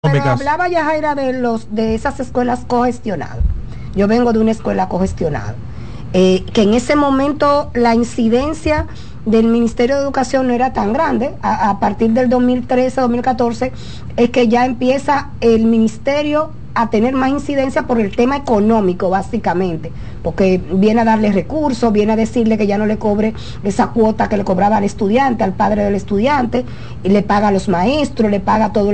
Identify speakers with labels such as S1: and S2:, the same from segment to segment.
S1: Pero hablaba ya Jaira de esas escuelas cogestionadas. Yo vengo de una escuela cogestionada, que en ese momento la incidencia del Ministerio de Educación no era tan grande. A partir del 2013-2014 es que ya empieza el ministerio a tener más incidencia por el tema económico, básicamente, porque viene a darle recursos, viene a decirle que ya no le cobre esa cuota que le cobraba al estudiante, al padre del estudiante, y le paga a los maestros, le paga todo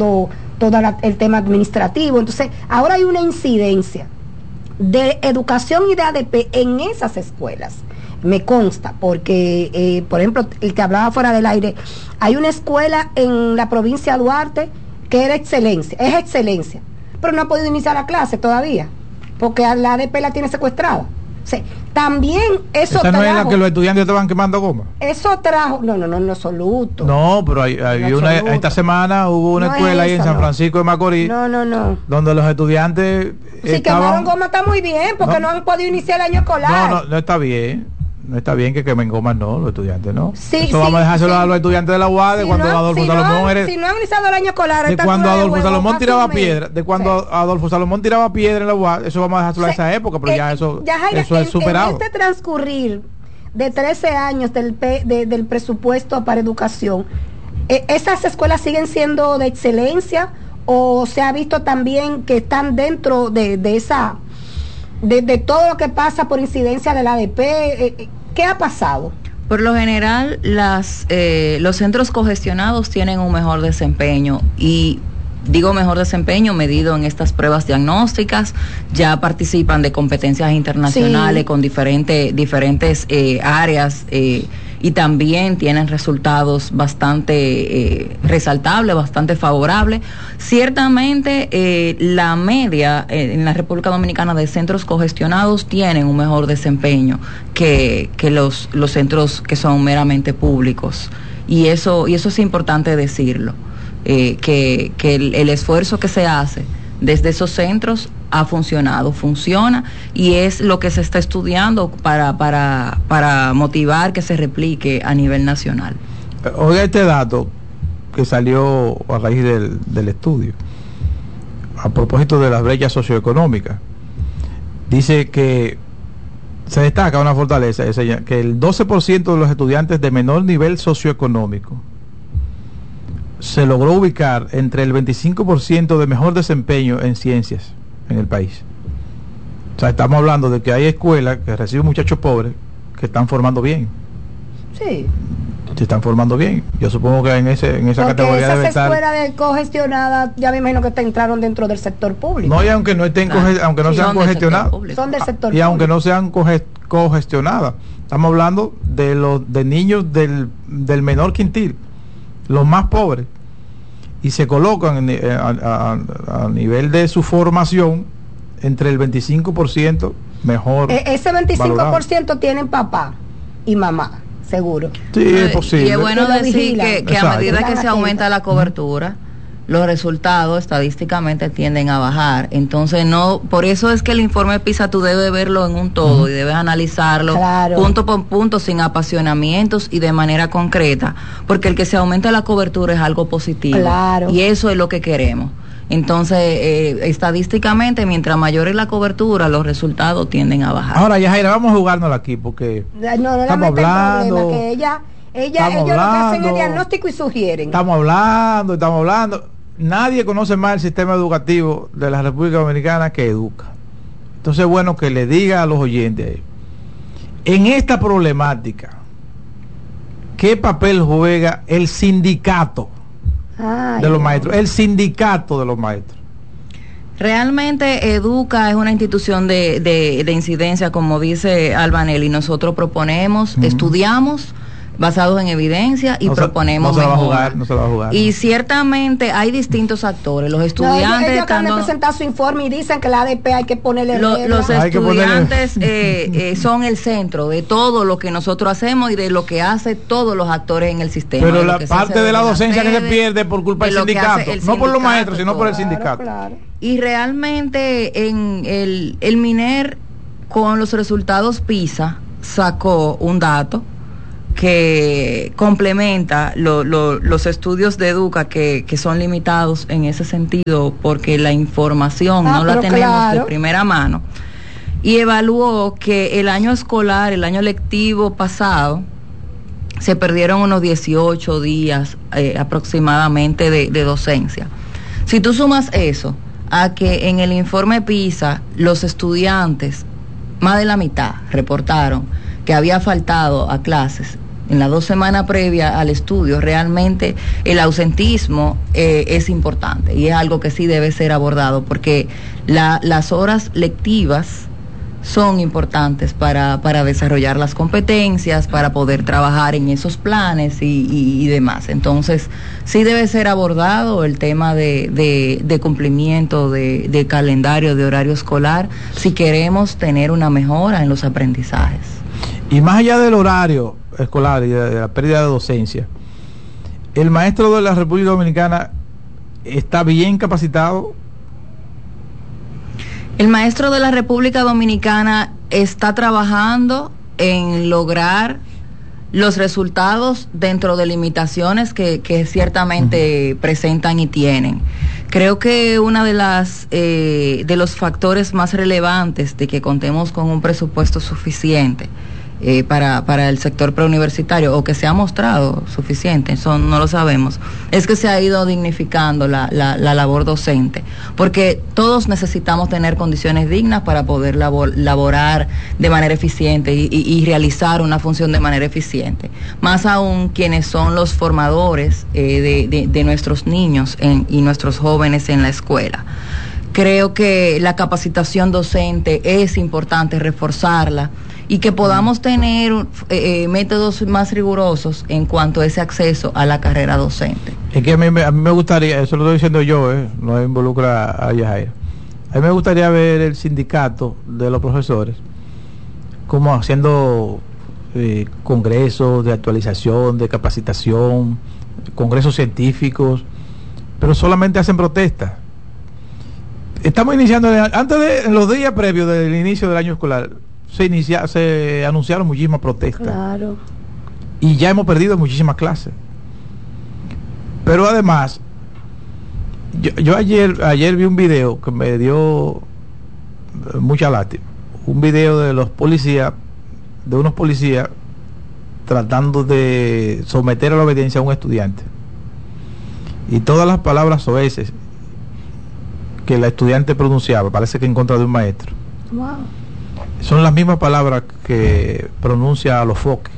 S1: el tema administrativo. Entonces ahora hay una incidencia de educación y de ADP en esas escuelas. Me consta, porque por ejemplo, el que hablaba fuera del aire, hay una escuela en la provincia de Duarte que era excelencia, es excelencia, pero no ha podido iniciar la clase todavía, porque la ADP la tiene secuestrada. O sea, también eso
S2: ¿esa no es la que los estudiantes estaban quemando goma?
S1: Eso trajo, no, en absoluto.
S2: No, pero hay una, esta semana hubo una escuela ahí en San Francisco de Macorís.
S1: No.
S2: Donde los estudiantes
S1: si quemaron goma está muy bien, porque no han podido iniciar el año escolar.
S2: No está bien. No está bien que quemen gomas, no, los estudiantes, ¿no?
S1: Sí,
S2: eso vamos a dejárselo a los estudiantes de la UAS, de cuando Adolfo Salomón
S1: si no han iniciado el año escolar,
S2: de cuando Adolfo Salomón tiraba piedra, Adolfo Salomón tiraba piedra en la UAS, eso vamos a dejárselo a esa época, pero ya eso es superado.
S1: En este transcurrir de 13 años del presupuesto para educación, ¿esas escuelas siguen siendo de excelencia o se ha visto también que están dentro de esa... De todo lo que pasa por incidencia del ADP? ¿Qué ha pasado?
S3: Por lo general, los centros cogestionados tienen un mejor desempeño, y digo mejor desempeño medido en estas pruebas diagnósticas. Ya participan de competencias internacionales, sí, con diferentes áreas, y también tienen resultados bastante resaltables, bastante favorables. Ciertamente la media en la República Dominicana de centros cogestionados tienen un mejor desempeño que los centros que son meramente públicos, y eso es importante decirlo, que el esfuerzo que se hace desde esos centros funciona, y es lo que se está estudiando para motivar que se replique a nivel nacional.
S2: Oiga este dato que salió a raíz del estudio, a propósito de las brechas socioeconómicas. Dice que se destaca una fortaleza, que el 12% de los estudiantes de menor nivel socioeconómico se logró ubicar entre el 25% de mejor desempeño en ciencias en el país. O sea, estamos hablando de que hay escuelas que reciben muchachos pobres que están formando bien.
S1: Sí.
S2: Se están formando bien. Yo supongo que en esa porque categoría debe estar.
S1: Esas escuelas congestionadas, ya me imagino que entraron dentro del sector público.
S2: No, y aunque no estén aunque no sean congestionadas.
S1: Son del sector
S2: público. Y aunque no sean congestionadas, estamos hablando de niños del menor quintil, los más pobres, y se colocan a nivel de su formación entre el 25% mejor.
S1: Ese 25% valorado. Tienen papá y mamá, seguro.
S2: Sí, es posible.
S3: Y es bueno decir que a medida que se aumenta la cobertura, los resultados estadísticamente tienden a bajar. Entonces, no, por eso es que el informe PISA tú debes verlo en un todo, y debes analizarlo punto por punto, sin apasionamientos y de manera concreta, porque el que se aumente la cobertura es algo positivo, y eso es lo que queremos. Entonces, estadísticamente, mientras mayor es la cobertura, los resultados tienden a bajar.
S2: Ahora, Yajaira, vamos a jugárnosla aquí, porque estamos hablando,
S1: que ellos lo que hacen es diagnóstico y sugieren.
S2: Estamos hablando. Nadie conoce más el sistema educativo de la República Dominicana que Educa. Entonces, bueno, que le diga a los oyentes, en esta problemática, ¿qué papel juega el sindicato de los maestros? El sindicato de los maestros.
S3: Realmente Educa es una institución de incidencia, como dice Albanelli. Nosotros proponemos, estudiamos basados en evidencia y proponemos
S2: no se va a jugar.
S3: Y ciertamente hay distintos actores. Los estudiantes
S1: ellos acaban de presentar su informe y dicen que la ADP hay que ponerle
S3: los estudiantes son el centro de todo lo que nosotros hacemos y de lo que hace todos los actores en el sistema.
S2: Pero la parte de la docencia que se pierde por culpa del sindicato, no por los maestros, sino por el sindicato.
S3: Y realmente en el MINER, con los resultados PISA, sacó un dato que complementa los estudios de Educa que son limitados en ese sentido porque la información no la tenemos de primera mano, y evaluó que el año escolar, el año lectivo pasado, se perdieron unos 18 días aproximadamente de docencia. Si tú sumas eso a que en el informe PISA los estudiantes, más de la mitad, reportaron que había faltado a clases en las 2 semanas previas al estudio, realmente el ausentismo es importante y es algo que sí debe ser abordado, porque las horas lectivas son importantes para desarrollar las competencias, para poder trabajar en esos planes y demás. Entonces, sí debe ser abordado el tema de cumplimiento de calendario, de horario escolar, si queremos tener una mejora en los aprendizajes.
S2: Y más allá del horario escolar y de la pérdida de docencia, ¿el maestro de la República Dominicana está bien capacitado?
S3: El maestro de la República Dominicana está trabajando en lograr los resultados dentro de limitaciones que ciertamente presentan y tienen. Creo que una de los factores más relevantes de que contemos con un presupuesto suficiente para el sector preuniversitario, o que se ha mostrado suficiente, eso no lo sabemos, es que se ha ido dignificando la labor docente, porque todos necesitamos tener condiciones dignas para poder laborar de manera eficiente y realizar una función de manera eficiente, más aún quienes son los formadores de nuestros niños y nuestros jóvenes en la escuela. Creo que la capacitación docente es importante reforzarla y que podamos tener métodos más rigurosos en cuanto a ese acceso a la carrera docente.
S2: Es que a mí me gustaría, eso lo estoy diciendo yo, no involucra a Yajaira, a mí me gustaría ver el sindicato de los profesores como haciendo congresos de actualización, de capacitación, congresos científicos, pero solamente hacen protestas. Estamos iniciando, en los días previos del inicio del año escolar, se anunciaron muchísimas protestas.
S1: Claro.
S2: Y ya hemos perdido muchísimas clases. Pero además, yo ayer vi un video que me dio mucha lástima. Un video de unos policías tratando de someter a la obediencia a un estudiante. Y todas las palabras soeces que la estudiante pronunciaba, parece que en contra de un maestro.
S1: Wow.
S2: Son las mismas palabras que pronuncia a los foques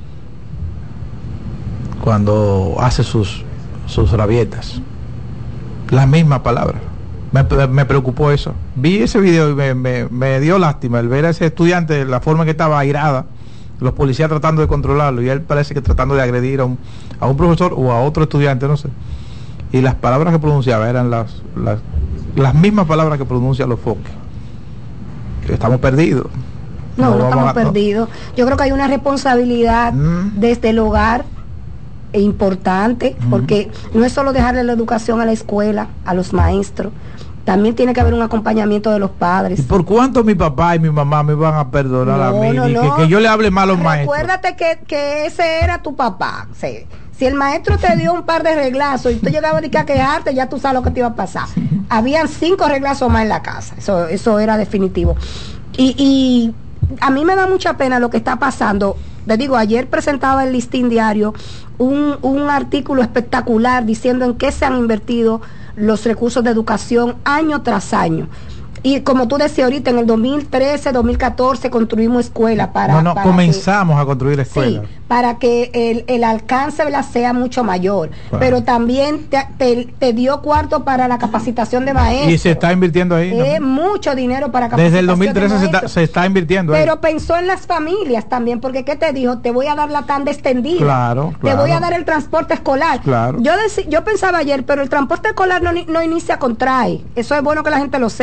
S2: cuando hace sus rabietas. Las mismas palabras. Me preocupó eso. Vi ese video y me dio lástima el ver a ese estudiante, la forma en que estaba airada, los policías tratando de controlarlo y él parece que tratando de agredir a un profesor o a otro estudiante, no sé. Y las palabras que pronunciaba eran las mismas palabras que pronuncian los foques. Estamos perdidos.
S1: No estamos perdidos. Yo creo que hay una responsabilidad desde el hogar importante, porque no es solo dejarle la educación a la escuela, a los maestros, también tiene que haber un acompañamiento de los padres.
S2: ¿Y por cuánto mi papá y mi mamá me van a perdonar a mí? Que yo le hable mal a los maestros.
S1: Recuérdate que ese era tu papá. Sí. Si el maestro te dio un par de reglazos y tú llegabas a quejarte, ya tú sabes lo que te iba a pasar. Habían 5 reglazos más en la casa. Eso era definitivo. Y a mí me da mucha pena lo que está pasando. Te digo, ayer presentaba el Listín Diario un artículo espectacular diciendo en qué se han invertido los recursos de educación año tras año. Y como tú decías ahorita, en el 2013, 2014 construimos escuelas
S2: comenzamos a construir escuelas.
S1: Sí, para que el alcance sea mucho mayor. Claro. Pero también te dio cuarto para la capacitación de maestros.
S2: Y se está invirtiendo ahí.
S1: Mucho dinero para capacitación.
S2: Desde el 2013 se está invirtiendo
S1: Pero
S2: ahí.
S1: Pensó en las familias también, porque ¿qué te dijo? Te voy a dar la tanda extendida.
S2: Claro.
S1: Te voy a dar el transporte escolar.
S2: Claro.
S1: Yo pensaba ayer, pero el transporte escolar no inicia con TRAE. Eso es bueno que la gente lo sepa.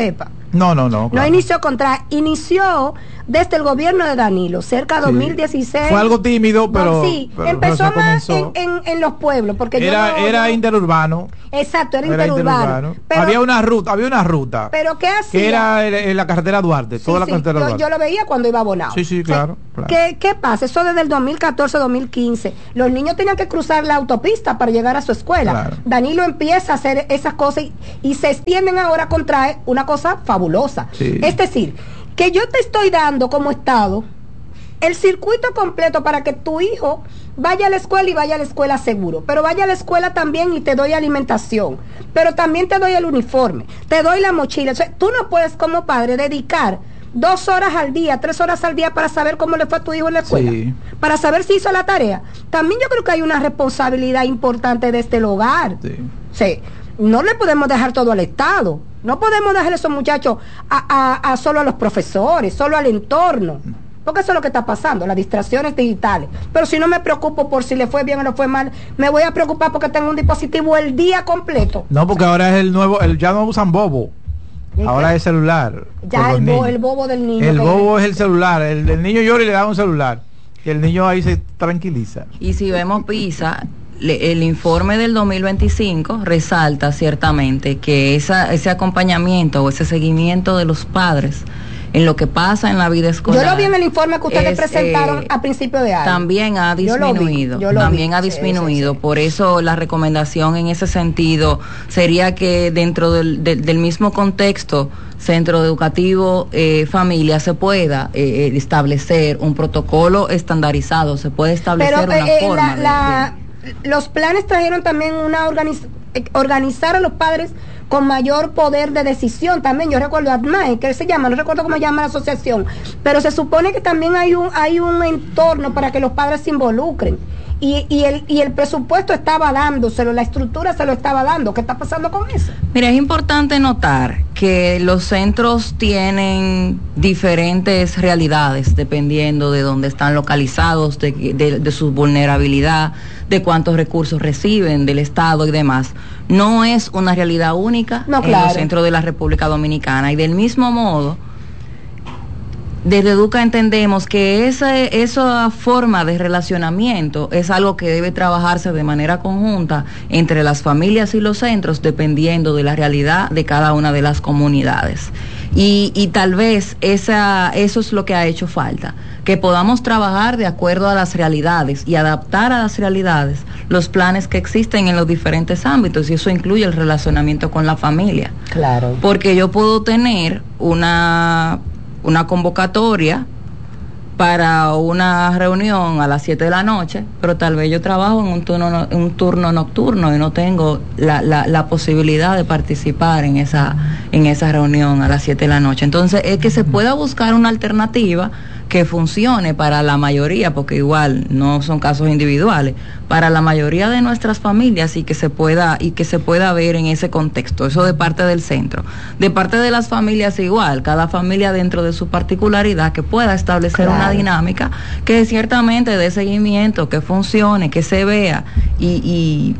S2: No,
S1: No inició contra, inició desde el gobierno de Danilo, cerca de 2016.
S2: Fue algo tímido, pero...
S1: pero empezó más en los pueblos, porque
S2: era interurbano.
S1: Exacto, era interurbano. Pero,
S2: había una ruta.
S1: ¿Pero qué hacía?
S2: Que era en la carretera Duarte, toda la carretera Duarte.
S1: Yo lo veía cuando iba a Bonao.
S2: Sí, claro.
S1: ¿Qué pasa? Eso desde el 2014-2015. Los niños tenían que cruzar la autopista para llegar a su escuela.
S2: Claro.
S1: Danilo empieza a hacer esas cosas y se extienden ahora contra una cosa fabulosa.
S2: Sí.
S1: Es decir, que yo te estoy dando como Estado el circuito completo para que tu hijo vaya a la escuela y vaya a la escuela seguro, pero vaya a la escuela también y te doy alimentación, pero también te doy el uniforme, te doy la mochila. O sea, tú no puedes como padre dedicar 2 horas al día, 3 horas al día para saber cómo le fue a tu hijo en la escuela, para saber si hizo la tarea. También yo creo que hay una responsabilidad importante desde el hogar. Sí. No le podemos dejar todo al Estado, no podemos dejar a esos muchachos a solo a los profesores, solo al entorno, porque eso es lo que está pasando, las distracciones digitales. Pero si no me preocupo por si le fue bien o no fue mal, me voy a preocupar porque tengo un dispositivo el día completo.
S2: No, porque ahora es el nuevo, ya no usan bobo, ahora es celular.
S1: Ya el bobo del niño.
S2: El bobo es el celular, el niño llora y le da un celular, y el niño ahí se tranquiliza.
S3: Y si vemos PISA, el informe del 2025 resalta ciertamente que ese acompañamiento o ese seguimiento de los padres en lo que pasa en la vida escolar.
S1: Yo lo vi en el informe que ustedes presentaron a principio de año.
S3: También ha disminuido. También ha disminuido. Por eso la recomendación en ese sentido sería que dentro del mismo contexto centro educativo, familia, se pueda establecer un protocolo estandarizado, se puede establecer una forma.
S1: Los planes trajeron también organizar a los padres con mayor poder de decisión también. Yo recuerdo ADMAE, que se llama, no recuerdo cómo se llama la asociación, pero se supone que también hay un entorno para que los padres se involucren. Y el presupuesto estaba dándoselo, la estructura se lo estaba dando. ¿Qué está pasando con eso?
S3: Mira, es importante notar que los centros tienen diferentes realidades dependiendo de dónde están localizados, de su vulnerabilidad, de cuántos recursos reciben del Estado y demás. No es una realidad única en los centros de la República Dominicana. Y del mismo modo, desde Educa entendemos que esa forma de relacionamiento es algo que debe trabajarse de manera conjunta entre las familias y los centros, dependiendo de la realidad de cada una de las comunidades. Y tal vez eso es lo que ha hecho falta, que podamos trabajar de acuerdo a las realidades y adaptar a las realidades los planes que existen en los diferentes ámbitos, y eso incluye el relacionamiento con la familia.
S1: Claro.
S3: Porque yo puedo tener una convocatoria para una reunión a las 7 de la noche, pero tal vez yo trabajo en un turno nocturno y no tengo la posibilidad de participar en esa reunión a las 7 de la noche. Entonces es que se pueda buscar una alternativa que funcione para la mayoría, porque igual no son casos individuales, para la mayoría de nuestras familias, y que se pueda ver en ese contexto. Eso de parte del centro. De parte de las familias igual, cada familia dentro de su particularidad, que pueda establecer una dinámica que ciertamente dé seguimiento, que funcione, que se vea, y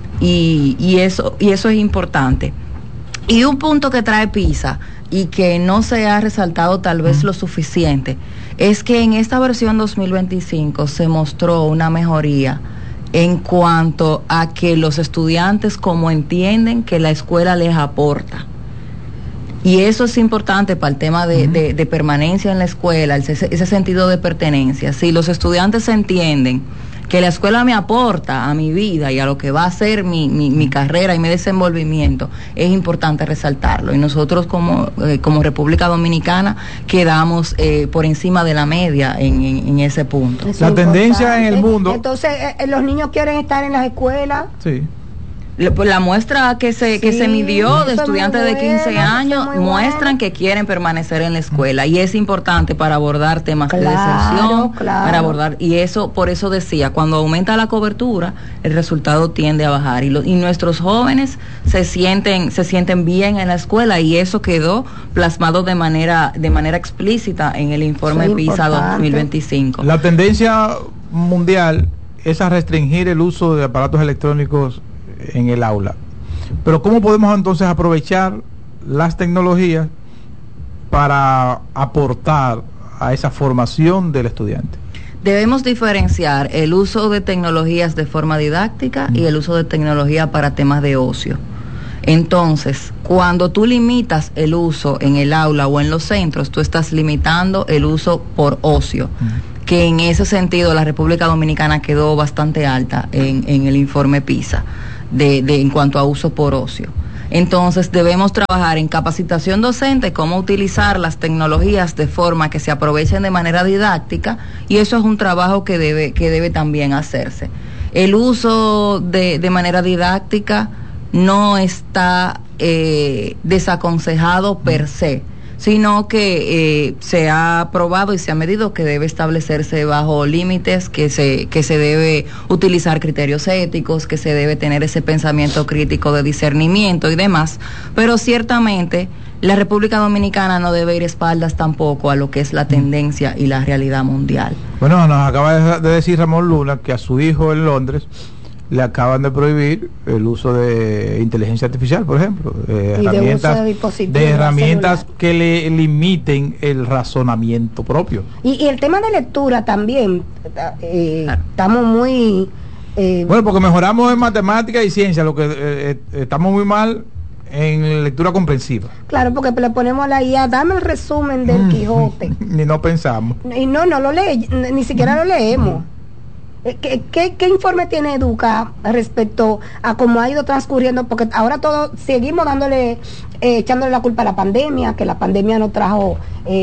S3: eso es importante. Y un punto que trae PISA y que no se ha resaltado tal vez lo suficiente, es que en esta versión 2025 se mostró una mejoría en cuanto a que los estudiantes como entienden que la escuela les aporta. Y eso es importante para el tema de permanencia en la escuela, ese sentido de pertenencia. Si los estudiantes entienden que la escuela me aporta a mi vida y a lo que va a ser mi carrera y mi desenvolvimiento, es importante resaltarlo. Y nosotros como República Dominicana quedamos por encima de la media en ese punto.
S2: La tendencia en el mundo...
S1: Entonces, los niños quieren estar en las escuelas.
S2: Sí.
S3: La muestra que se midió de estudiantes de 15 años muestran que quieren permanecer en la escuela, y es importante para abordar temas de deserción, para abordar, y eso, por eso decía, cuando aumenta la cobertura, el resultado tiende a bajar, y nuestros jóvenes se sienten bien en la escuela, y eso quedó plasmado de manera explícita en el informe PISA 2025.
S2: La tendencia mundial es a restringir el uso de aparatos electrónicos en el aula, pero ¿cómo podemos entonces aprovechar las tecnologías para aportar a esa formación del estudiante?
S3: Debemos diferenciar el uso de tecnologías de forma didáctica y el uso de tecnología para temas de ocio. Entonces, cuando tú limitas el uso en el aula o en los centros, tú estás limitando el uso por ocio, que en ese sentido la República Dominicana quedó bastante alta en el informe PISA en cuanto a uso por ocio. Entonces debemos trabajar en capacitación docente, cómo utilizar las tecnologías de forma que se aprovechen de manera didáctica, y eso es un trabajo que debe también hacerse. El uso de manera didáctica no está desaconsejado per se, sino que se ha probado y se ha medido que debe establecerse bajo límites, que se debe utilizar criterios éticos, que se debe tener ese pensamiento crítico de discernimiento y demás, pero ciertamente la República Dominicana no debe ir espaldas tampoco a lo que es la tendencia y la realidad mundial.
S2: Bueno, nos acaba de decir Ramón Luna que a su hijo en Londres le acaban de prohibir el uso de inteligencia artificial, por ejemplo, de herramientas que le limiten el razonamiento propio.
S1: Y el tema de lectura también, estamos muy...
S2: bueno, porque mejoramos en matemática y ciencia, lo que estamos muy mal en lectura comprensiva.
S1: Claro, porque le ponemos a la IA, dame el resumen del Quijote.
S2: Ni no pensamos.
S1: Y no lo lee, ni siquiera lo leemos. ¿Qué informe tiene Educa respecto a cómo ha ido transcurriendo? Porque ahora todos seguimos echándole la culpa a la pandemia, que la pandemia nos trajo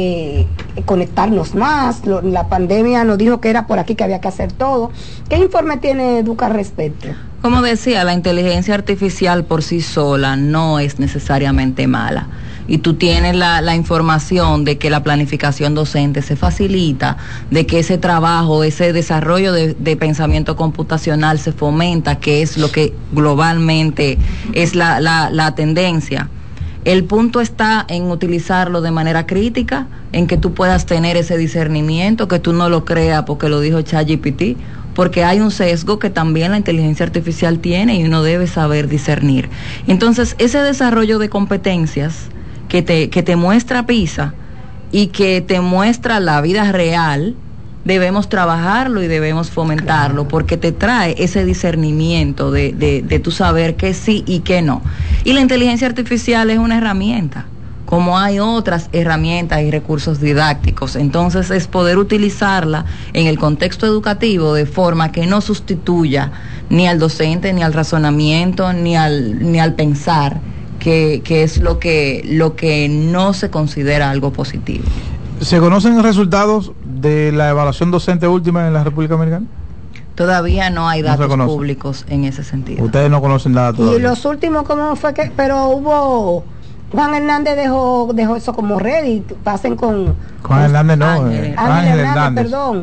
S1: conectarnos más, la pandemia nos dijo que era por aquí que había que hacer todo. ¿Qué informe tiene Educa al respecto?
S3: Como decía, la inteligencia artificial por sí sola no es necesariamente mala. Y tú tienes la información de que la planificación docente se facilita, de que ese trabajo, ese desarrollo de pensamiento computacional se fomenta, que es lo que globalmente es la tendencia. El punto está en utilizarlo de manera crítica, en que tú puedas tener ese discernimiento, que tú no lo creas porque lo dijo ChatGPT, porque hay un sesgo que también la inteligencia artificial tiene y uno debe saber discernir. Entonces, ese desarrollo de competencias que te muestra PISA y que te muestra la vida real, debemos trabajarlo y debemos fomentarlo, porque te trae ese discernimiento de tu saber qué sí y qué no. Y la inteligencia artificial es una herramienta, como hay otras herramientas y recursos didácticos. Entonces es poder utilizarla en el contexto educativo de forma que no sustituya ni al docente, ni al razonamiento, ni al pensar, que es lo que no se considera algo positivo.
S2: ¿Se conocen resultados de la evaluación docente última en la República Dominicana?
S3: Todavía no hay datos públicos en ese sentido.
S2: Ustedes no conocen nada todavía.
S1: Y los últimos, ¿cómo fue que? Pero hubo... Juan Hernández dejó eso como ready, pasen con
S2: Hernández no,
S1: Ángel Hernández, perdón.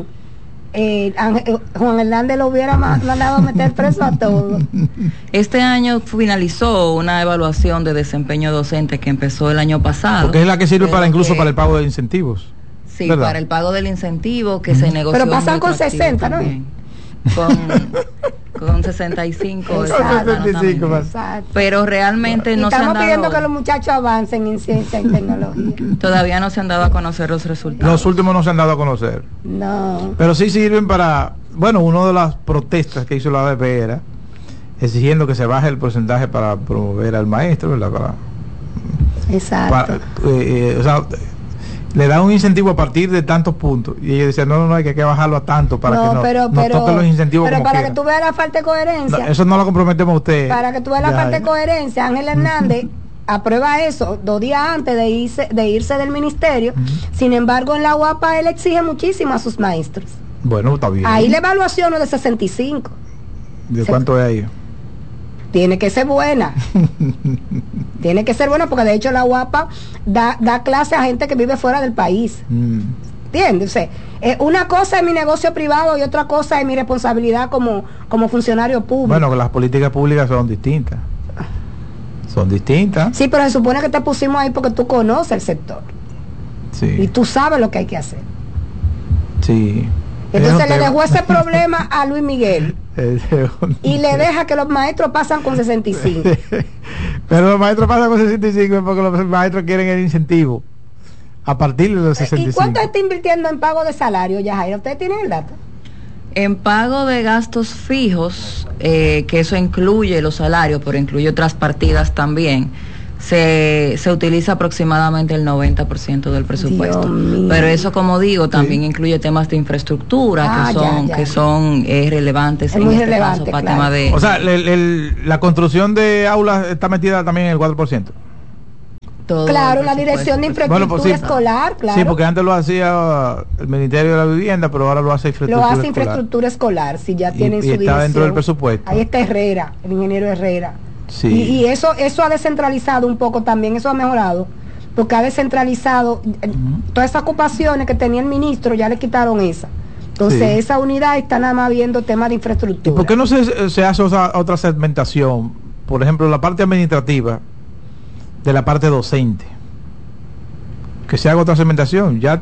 S1: Juan Hernández lo hubiera mandado a meter preso a todos.
S3: Este año finalizó una evaluación de desempeño docente que empezó el año pasado.
S2: Porque es la que sirve incluso para el pago de incentivos.
S3: Sí, ¿verdad? Para el pago del incentivo que se negoció.
S1: Pero pasan con 60,
S3: también. ¿No? Con 65.
S1: Exacto.
S3: Pero realmente no se han dado...
S1: Estamos pidiendo que los muchachos avancen en ciencia y tecnología.
S3: Todavía no se han dado a conocer los resultados.
S2: Los últimos no se han dado a conocer.
S1: No.
S2: Pero sí sirven para... Bueno, una de las protestas que hizo la ADP era exigiendo que se baje el porcentaje para promover al maestro, ¿verdad?
S1: Exacto.
S2: O sea, le da un incentivo a partir de tantos puntos, y ellos decían no hay que bajarlo a tanto para que no toquen los incentivos.
S1: Pero
S2: como
S1: para
S2: quiera.
S1: Que tú veas la falta de coherencia,
S2: eso no lo comprometemos a usted.
S1: Para que tú veas la falta de coherencia, Ángel Hernández aprueba eso 2 días antes de irse del ministerio. Sin embargo, en la UAPA él exige muchísimo a sus maestros.
S2: Bueno, está bien.
S1: Ahí la evaluación es de 65.
S2: ¿De cuánto es ahí?
S1: Tiene que ser buena. Tiene que ser buena, porque de hecho la UAPA da clase a gente que vive fuera del país. ¿Entiendes? O sea, una cosa es mi negocio privado y otra cosa es mi responsabilidad como funcionario público.
S2: Bueno, que las políticas públicas son distintas.
S1: Sí, pero se supone que te pusimos ahí porque tú conoces el sector.
S2: Sí.
S1: Y tú sabes lo que hay que hacer.
S2: Sí.
S1: Entonces le dejó ese problema a Luis Miguel. Y le deja que los maestros pasan con 65.
S2: Pero los maestros pasan con 65 porque los maestros quieren el incentivo a partir de los 65.
S1: ¿Y cuánto está invirtiendo en pago de salario, Yajaira? ¿Ustedes tienen el dato?
S3: En pago de gastos fijos, que eso incluye los salarios, pero incluye otras partidas también, se utiliza aproximadamente el 90% del presupuesto. Pero eso, como digo, también incluye temas de infraestructura que son relevantes
S1: es
S3: en
S1: muy
S3: este
S1: relevante,
S3: caso para
S1: claro.
S3: tema de...
S2: O sea, la construcción de aulas está metida también en el 4%.
S1: Claro, la dirección de infraestructura escolar, claro.
S2: Sí, porque antes lo hacía el Ministerio de la Vivienda, pero ahora lo hace
S1: infraestructura escolar, si ya tienen su
S2: está
S1: dirección.
S2: Dentro del presupuesto.
S1: Ahí está Herrera, el ingeniero Herrera.
S2: Sí.
S1: Y eso ha descentralizado un poco también, eso ha mejorado, porque ha descentralizado todas esas ocupaciones que tenía el ministro, ya le quitaron esa. Entonces, esa unidad está nada más viendo temas de infraestructura.
S2: ¿Y por qué no se hace otra segmentación? Por ejemplo, la parte administrativa de la parte docente, que se haga otra segmentación. Ya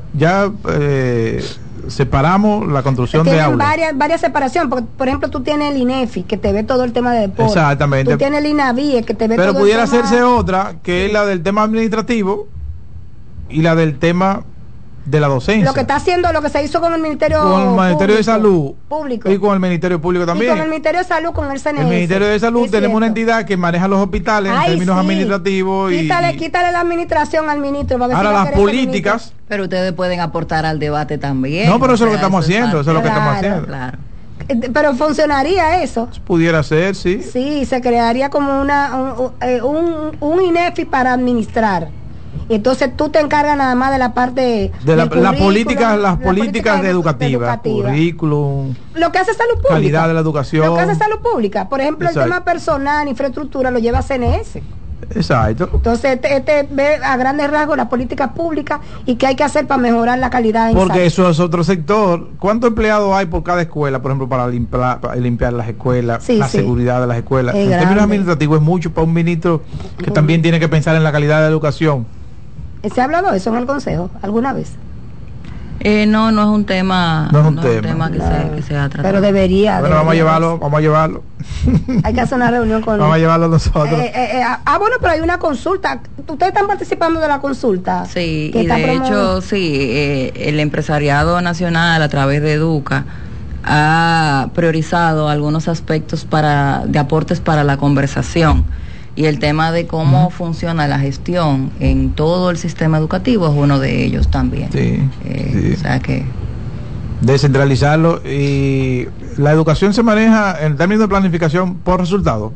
S2: separamos la construcción de aulas.
S1: Varias separaciones, porque por ejemplo tú tienes el INEFI que te ve todo el tema de deporte.
S2: Exactamente.
S1: Tú tienes el INAVIE que te ve
S2: pero
S1: todo
S2: pudiera
S1: el tema.
S2: hacerse otra, que es la del tema administrativo y la del tema de la docencia.
S1: Lo que se hizo con el Ministerio
S2: de Salud
S1: Público
S2: y con el Ministerio Público también.
S1: Y con el Ministerio de Salud, con el CNS.
S2: El Ministerio de Salud tenemos una entidad que maneja los hospitales en términos administrativos.
S1: Quítale la administración al ministro.
S2: Ahora las políticas.
S3: Pero ustedes pueden aportar al debate también.
S2: No, pero eso es lo que estamos haciendo. Eso es lo que estamos haciendo.
S3: Claro.
S1: Pero funcionaría eso.
S2: Pudiera ser, sí.
S1: Sí, se crearía como un INEFI para administrar. Entonces tú te encargas nada más de la parte
S2: de las políticas educativas, currículum,
S1: lo que hace salud pública,
S2: calidad de la educación,
S1: lo que hace salud pública, por ejemplo. Exacto. El tema personal, infraestructura lo lleva CNS.
S2: Exacto.
S1: Entonces este ve a grandes rasgos las políticas públicas y qué hay que hacer para mejorar la calidad en
S2: porque
S1: salud.
S2: Eso es otro sector. ¿Cuántos empleados hay por cada escuela, por ejemplo, para limpiar las escuelas, seguridad de las escuelas? En términos administrativos es mucho para un ministro que también tiene que pensar en la calidad de la educación.
S1: ¿Se ha hablado de eso en el Consejo alguna vez?
S3: No es un tema. No es un tema que se ha tratado.
S1: Pero debería.
S2: Bueno, vamos a llevarlo.
S1: Hay que hacer una reunión con
S2: Vamos a llevarlo nosotros.
S1: Bueno, pero hay una consulta. ¿Ustedes están participando de la consulta?
S3: Sí, y de hecho, el empresariado nacional a través de Educa ha priorizado algunos aspectos de aportes para la conversación. Y el tema de cómo funciona la gestión en todo el sistema educativo es uno de ellos también. O sea que...
S2: Descentralizarlo. Y la educación se maneja en términos de planificación por resultado.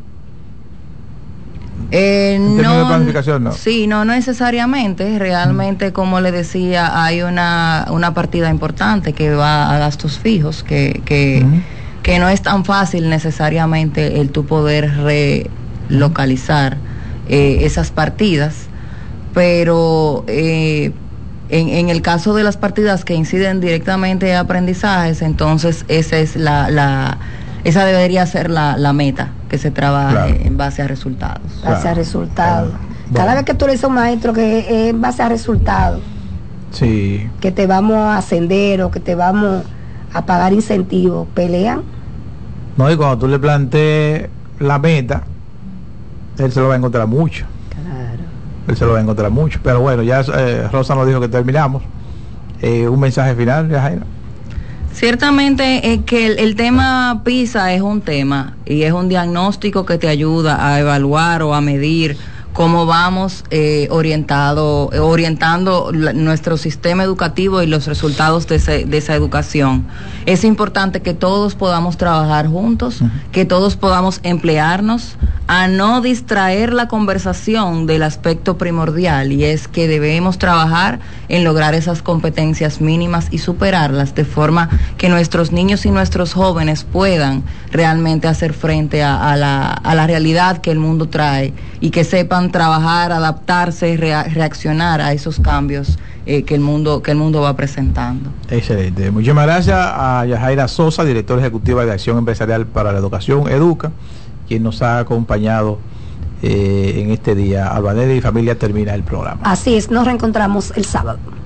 S3: En
S2: términos de planificación, no.
S3: Sí, no necesariamente. Realmente, como le decía, hay una partida importante que va a gastos fijos, que no es tan fácil necesariamente el tu poder localizar esas partidas, pero en el caso de las partidas que inciden directamente a aprendizajes, entonces esa debería ser la meta que se trabaje en base a resultados.
S1: Base a resultados. Cada vez que tú le dices a un maestro que es en base a resultados, que te vamos a ascender o que te vamos a pagar incentivos, pelean.
S2: No, y cuando tú le plantees la meta, él se lo va a encontrar mucho.
S1: Claro.
S2: Él se lo va a encontrar mucho. Pero bueno, ya Rosa nos dijo que terminamos. Un mensaje final, Jaira.
S3: Ciertamente que el tema PISA es un tema y es un diagnóstico que te ayuda a evaluar o a medir cómo vamos orientando nuestro sistema educativo y los resultados de esa educación. Es importante que todos podamos trabajar juntos, que todos podamos emplearnos a no distraer la conversación del aspecto primordial, y es que debemos trabajar en lograr esas competencias mínimas y superarlas de forma que nuestros niños y nuestros jóvenes puedan realmente hacer frente a la realidad que el mundo trae y que sepan trabajar, adaptarse, reaccionar a esos cambios que el mundo va presentando.
S2: Excelente. Muchísimas gracias a Yajaira Sosa, directora ejecutiva de Acción Empresarial para la Educación, Educa, quien nos ha acompañado en este día. Albanelli y familia termina el programa.
S1: Así es, nos reencontramos el sábado.